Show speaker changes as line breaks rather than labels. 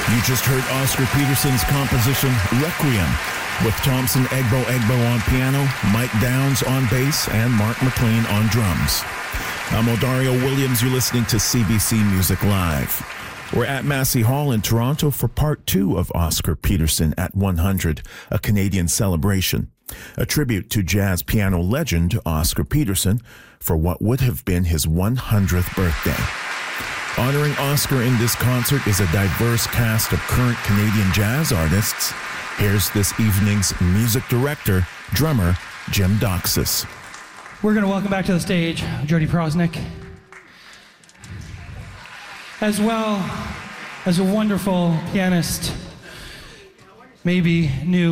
You just heard Oscar Peterson's composition Requiem with Thompson Egbo on piano, Mike Downs on bass, and Mark McLean on drums. I'm Odario Williams. You're listening to CBC Music Live. We're at Massey Hall in Toronto for part 2 of Oscar Peterson at 100, a Canadian celebration, a tribute to jazz piano legend Oscar Peterson for what would have been his 100th birthday. Honoring Oscar in this concert is a diverse cast of current Canadian jazz artists. Here's this evening's music director, drummer Jim Doxas.
We're going to welcome back to the stage Jody Prosnick, as well as a wonderful pianist, maybe new.